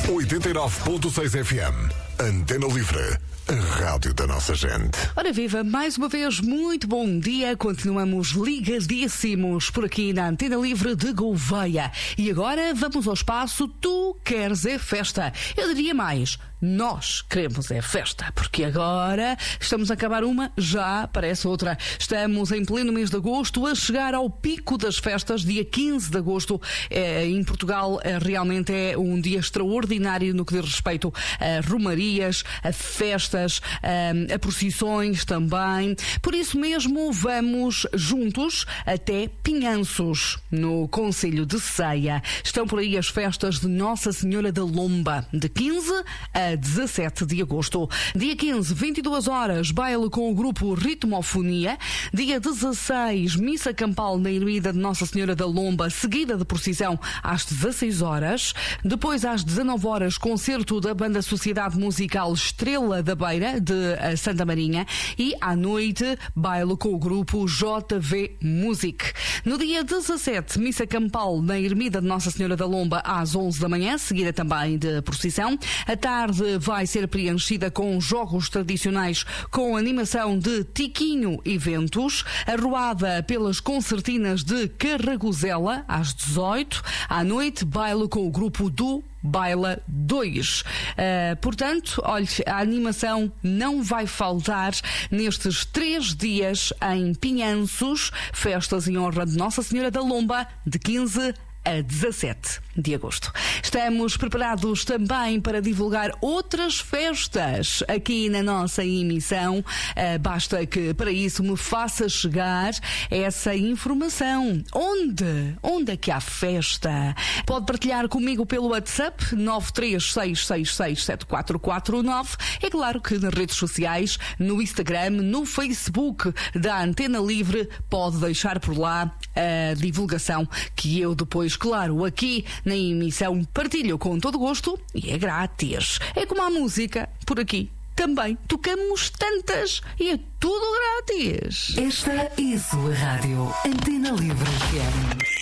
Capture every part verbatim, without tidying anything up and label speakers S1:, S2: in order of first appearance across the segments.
S1: oitenta e nove ponto seis F M. Antena Livre. A rádio da nossa gente.
S2: Ora viva, mais uma vez, muito bom dia. Continuamos ligadíssimos por aqui na Antena Livre de Gouveia. E agora vamos ao espaço Tu Queres é Festa. Eu diria mais, nós queremos é festa, porque agora estamos a acabar uma, já aparece outra. Estamos em pleno mês de agosto, a chegar ao pico das festas, dia quinze de agosto. É, em Portugal, é, realmente é um dia extraordinário no que diz respeito a romarias, a festas, a, a procissões também. Por isso mesmo, vamos juntos até Pinhanços, no concelho de Ceia. Estão por aí as festas de Nossa Senhora da Lomba, de quinze a dezassete de agosto. Dia quinze, vinte e duas horas, baile com o grupo Ritmofonia. Dia dezasseis, missa campal na ermida de Nossa Senhora da Lomba, seguida de procissão às dezasseis horas. Depois, às dezanove horas, concerto da banda Sociedade Musical Estrela da Beira, de Santa Marinha. E à noite, baile com o grupo J V Music. No dia dezassete, missa campal na ermida de Nossa Senhora da Lomba às onze da manhã, seguida também de procissão. A tarde vai ser preenchida com jogos tradicionais com animação de Tiquinho Eventos, arruada pelas concertinas de Carragozela às dezoito. À noite, baile com o grupo do Baila dois. Uh, portanto, olhe, a animação não vai faltar nestes três dias em Pinhanços, festas em honra de Nossa Senhora da Lomba, de quinze a dezassete de agosto. Estamos preparados também para divulgar outras festas aqui na nossa emissão. Uh, basta que para isso me faça chegar essa informação. Onde? Onde é que há festa? Pode partilhar comigo pelo WhatsApp nove três seis seis seis sete quatro quatro nove. É claro que nas redes sociais, no Instagram, no Facebook da Antena Livre, pode deixar por lá a divulgação que eu depois, claro, aqui na emissão partilho com todo gosto e é grátis. É como a música, por aqui também tocamos tantas e é tudo grátis.
S3: Esta é a sua rádio, Antena Livre F M.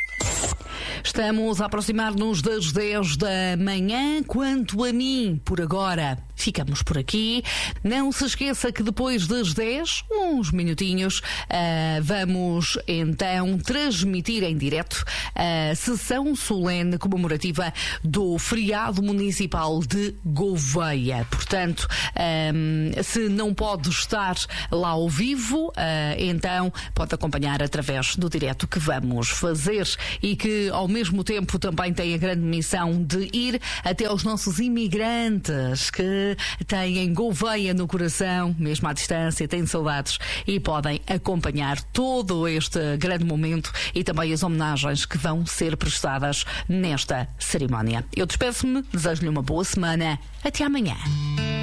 S2: Estamos a aproximar-nos das dez da manhã. Quanto a mim, por agora, ficamos por aqui. Não se esqueça que depois das dez, uns minutinhos, uh, vamos então transmitir em direto a sessão solene comemorativa do feriado municipal de Gouveia. Portanto, um, se não pode estar lá ao vivo, uh, então pode acompanhar através do direto que vamos fazer e que ao mesmo tempo também tem a grande missão de ir até aos nossos imigrantes que têm Gouveia no coração, mesmo à distância, têm saudades e podem acompanhar todo este grande momento e também as homenagens que vão ser prestadas nesta cerimónia. Eu despeço-me, desejo-lhe uma boa semana. Até amanhã.